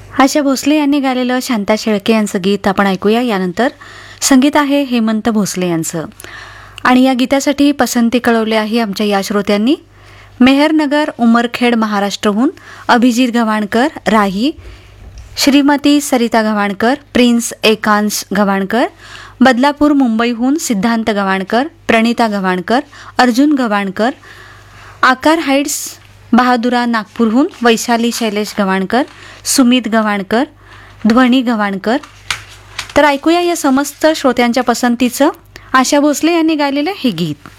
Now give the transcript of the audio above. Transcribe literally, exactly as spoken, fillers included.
आशा भोसले यांनी गायलेलं शांता शेळके यांचं गीत आपण ऐकूया. यानंतर संगीत आहे हेमंत भोसले यांचं. आणि या गीतासाठी पसंती कळवली आहे आमच्या या श्रोत्यांनी. मेहरनगर उमरखेड महाराष्ट्रहून अभिजित गव्हाणकर, राही, श्रीमती सरिता गव्हाणकर, प्रिन्स एकांश गव्हाणकर, बदलापूर मुंबईहून सिद्धांत गव्हाणकर, प्रणिता गव्हाणकर, अर्जुन गव्हाणकर, आकार हाईट्स बहादुरा नागपूरहून वैशाली शैलेश गव्हाणकर, सुमित गव्हाणकर, ध्वनी गव्हाणकर. तर ऐकूया या समस्त श्रोत्यांच्या पसंतीचं आशा भोसले यांनी गायलेलं हे गीत.